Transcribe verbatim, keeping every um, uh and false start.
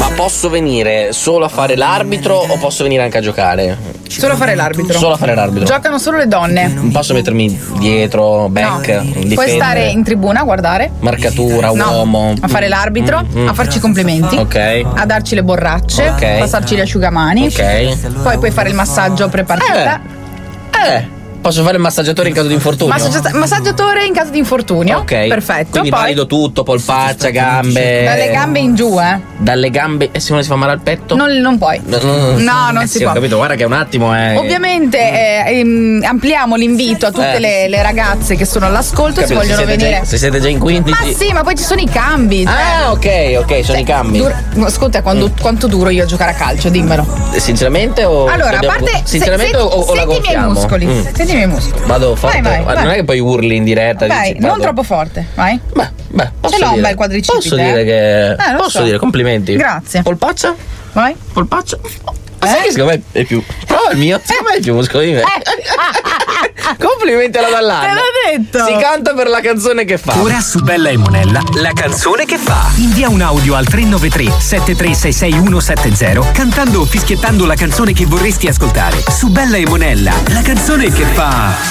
Ma posso venire solo a fare l'arbitro o posso venire anche a giocare? Solo a fare l'arbitro. Solo a fare l'arbitro. Giocano solo le donne. Non posso mettermi dietro, back, No. difendere. Puoi stare in tribuna a guardare. Marcatura, No. uomo. A fare l'arbitro, Mm, mm. a farci complimenti. Ok. A darci le borracce. Ok. Passarci gli asciugamani. Ok. Poi puoi fare il massaggio pre-partita. Eh. Posso fare il massaggiatore in caso di infortunio? Massaggia- massaggiatore in caso di infortunio. Ok. Perfetto. Quindi Poi valido tutto, polpaccia, gambe. dalle gambe in giù, eh. Dalle gambe. E Simone si fa male al petto? Non, non puoi. No, no, No, non eh si sì, può. Ho capito, guarda che un attimo è. Ovviamente eh, ehm, ampliamo l'invito a tutte Eh. le, le ragazze che sono all'ascolto, Capito, se vogliono se siete venire. Già, se siete già in quindici. Ma sì, ma poi ci sono i cambi. Cioè, Ah, ok, ok, sono i cambi. dur- ascolta, quando- quanto duro io a giocare a calcio, dimmelo. Sinceramente o. Allora, a dobbiamo- parte. Sinceramente se- o, o la senti i miei gonfiamo? muscoli. Mm. Senti i miei muscoli. Vado forte. Vai, vai, Ma vai. non è che poi urli in diretta. Vai, dici, non vado. troppo forte, vai. Beh, beh, posso l'ho un dire- bel quadricipite, Posso eh? dire che. Eh, lo posso so. dire complimenti. Grazie. Polpaccia? Vai. Polpaccia? Ma sai che secondo me è più. Prova il mio, secondo me è più muscolo di me. Complimenti alla Dall'Anna. Te l'ho detto. Si canta per la canzone che fa. Ora su Bella e Monella, la canzone che fa. Invia un audio al tre nove tre sette tre sei sei uno sette zero cantando o fischiettando la canzone che vorresti ascoltare. Su Bella e Monella, la canzone che fa.